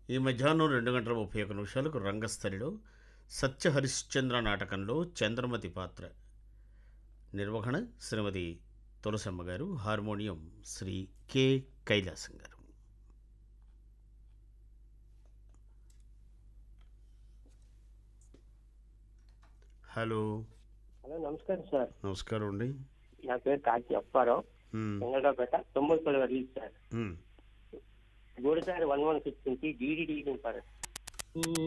ఈ మధ్యాహ్నం 2 గంటల 31 నిమిషాలకు రంగస్థలిలో సత్య హరిశ్చంద్ర నాటకంలో చంద్రమతి పాత్ర. నిర్వహణ శ్రీమతి తులసమ్మ గారు. హార్మోనియం శ్రీ కె కైలాసం గారు. హలో. హలో, నమస్కారం సార్. నమస్కారం అండి. నా పేరు కాకి అప్పారావు, మ్, చెంగళరావుపేట, 90 రిలీజ్ సార్. మ్. గూడసారి 1116 డీడీ